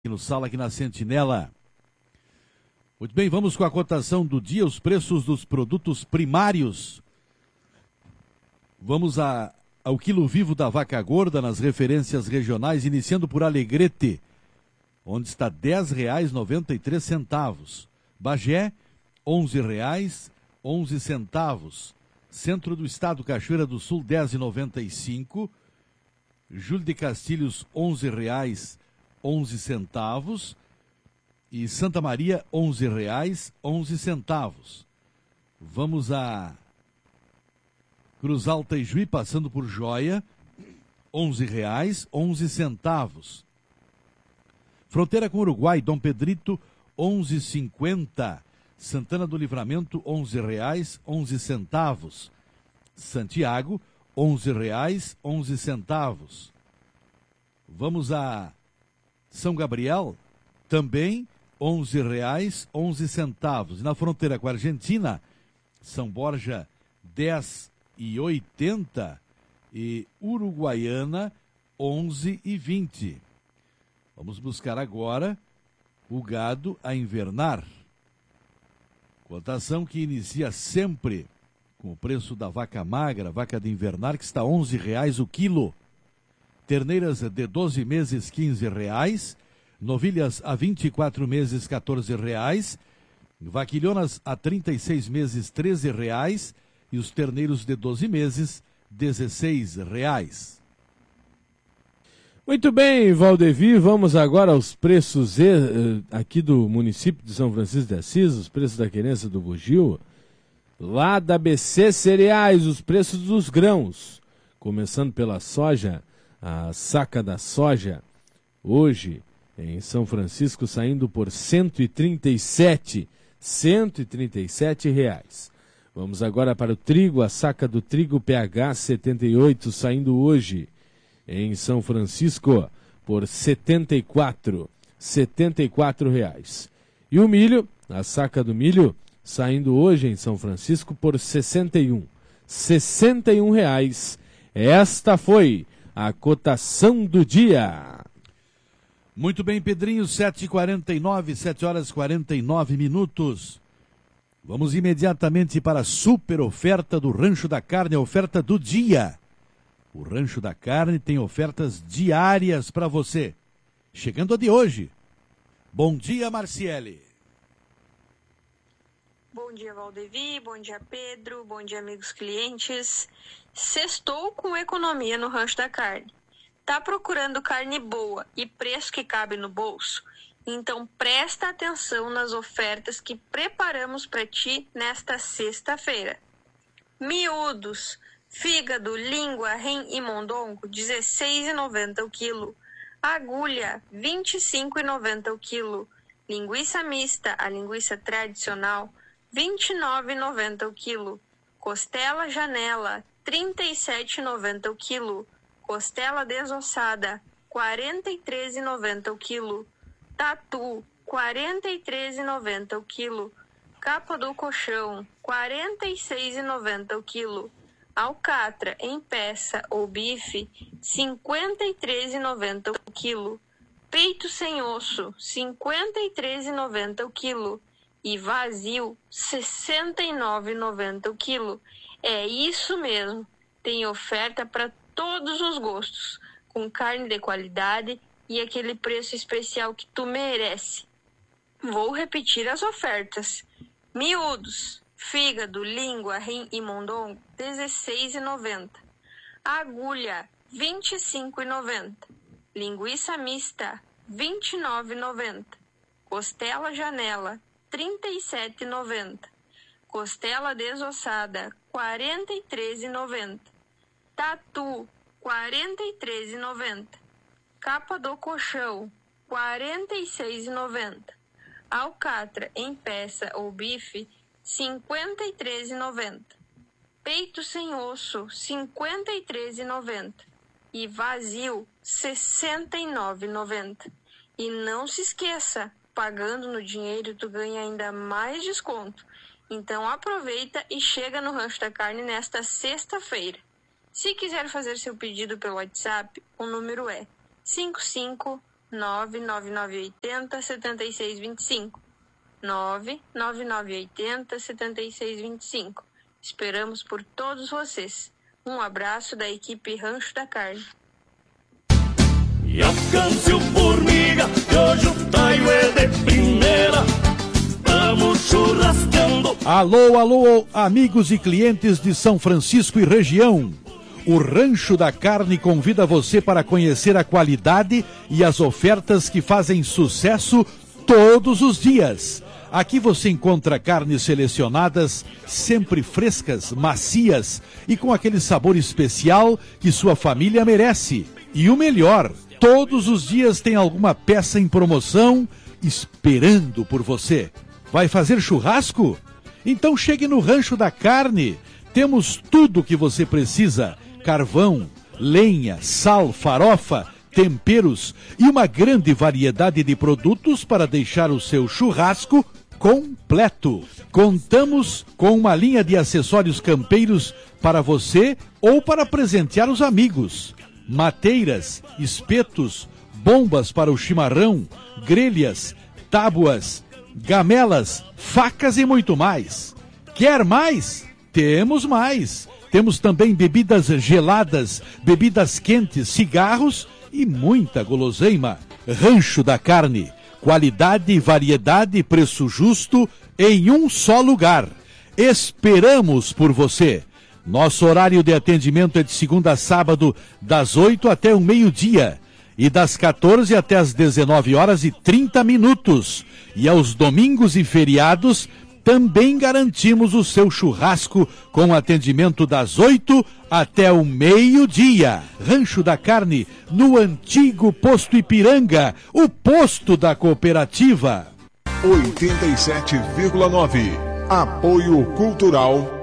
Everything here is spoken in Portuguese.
no Sala, aqui na Sentinela. Muito bem, vamos com a cotação do dia, os preços dos produtos primários. Vamos ao quilo vivo da vaca gorda nas referências regionais, iniciando por Alegrete, onde está R$ 10,93. Bagé, R$ 11,11. Centro do Estado, Cachoeira do Sul, R$ 10,95. Júlio de Castilhos, R$ 11,11. E Santa Maria, R$ 11,11. Vamos a Cruz Alta e Juí, passando por Joia, R$ 11,11. Fronteira com Uruguai, Dom Pedrito, R$ 11,50. Santana do Livramento, R$ 11,11. Santiago, R$ 11,11. Vamos a São Gabriel, também R$ 11,11. E na fronteira com a Argentina, São Borja, R$ 10,80. E Uruguaiana, R$ 11,20. Vamos buscar agora o gado a invernar. Cotação que inicia sempre com o preço da vaca magra, vaca de invernar, que está R$ 11,00 o quilo. Terneiras de 12 meses, R$ 15,00. Novilhas a 24 meses, R$ 14,00. Vaquilhonas a 36 meses, R$ 13,00. E os terneiros de 12 meses, R$ 16,00. Muito bem, Valdevi, vamos agora aos preços aqui do município de São Francisco de Assis, os preços da querência do bugio. Lá da BC Cereais, os preços dos grãos. Começando pela soja, a saca da soja, hoje em São Francisco, saindo por R$ 137 reais. Vamos agora para o trigo, a saca do trigo PH 78, saindo hoje em São Francisco por R$ 74 reais. E o milho, a saca do milho, saindo hoje em São Francisco por R$ 61 reais. Esta foi a cotação do dia. Muito bem, Pedrinho, 7h49, 7h49. Vamos imediatamente para a super oferta do Rancho da Carne, a oferta do dia. O Rancho da Carne tem ofertas diárias para você. Chegando a de hoje. Bom dia, Marciele. Bom dia, Valdevi. Bom dia, Pedro. Bom dia, amigos clientes. Sextou com economia no Rancho da Carne. Tá procurando carne boa e preço que cabe no bolso? Então presta atenção nas ofertas que preparamos para ti nesta sexta-feira. Miúdos, fígado, língua, rim e mondongo, R$ 16,90 o quilo. Agulha, R$ 25,90 o quilo. Linguiça mista, a linguiça tradicional, R$ 29,90 o quilo. Costela janela, R$ 37,90 o quilo. Costela desossada, R$ 43,90 o quilo. Tatu, R$ 43,90 o quilo. Capa do colchão, R$ 46,90 o quilo. Alcatra em peça ou bife, R$ 53,90 o quilo. Peito sem osso, R$ 53,90 o quilo. E vazio, R$ 69,90 o quilo. É isso mesmo, tem oferta para todos os gostos, com carne de qualidade e aquele preço especial que tu merece. Vou repetir as ofertas. Miúdos, fígado, língua, rim e mondongo, R$ 16,90. Agulha, R$ 25,90. Linguiça mista, R$ 29,90. Costela janela, R$ 37,90. Costela desossada, R$ 43,90. Tatu, R$ 43,90. Capa do colchão, R$ 46,90. Alcatra em peça ou bife, R$ 53,90. Peito sem osso, R$ 53,90. E vazio, R$ 69,90. E não se esqueça, pagando no dinheiro tu ganha ainda mais desconto. Então aproveita e chega no Rancho da Carne nesta sexta-feira. Se quiser fazer seu pedido pelo WhatsApp, o número é 99980-7625. 99980-7625. Esperamos por todos vocês. Um abraço da equipe Rancho da Carne. E alcance o formiga, que hoje o taio é de primeira. Vamos churrascando. Alô, alô, amigos e clientes de São Francisco e região. O Rancho da Carne convida você para conhecer a qualidade e as ofertas que fazem sucesso todos os dias. Aqui você encontra carnes selecionadas, sempre frescas, macias e com aquele sabor especial que sua família merece. E o melhor, todos os dias tem alguma peça em promoção esperando por você. Vai fazer churrasco? Então chegue no Rancho da Carne. Temos tudo o que você precisa: carvão, lenha, sal, farofa, temperos e uma grande variedade de produtos para deixar o seu churrasco completo. Contamos com uma linha de acessórios campeiros para você ou para presentear os amigos. Mateiras, espetos, bombas para o chimarrão, grelhas, tábuas, gamelas, facas e muito mais. Quer mais? Temos mais. Temos também bebidas geladas, bebidas quentes, cigarros e muita guloseima. Rancho da Carne. Qualidade, variedade e preço justo em um só lugar. Esperamos por você. Nosso horário de atendimento é de segunda a sábado, das 8 até o meio-dia. E das 14 até as 19h30. E aos domingos e feriados, também garantimos o seu churrasco com atendimento das 8 até o meio-dia. Rancho da Carne, no antigo Posto Ipiranga, o posto da cooperativa. 87,9. Apoio Cultural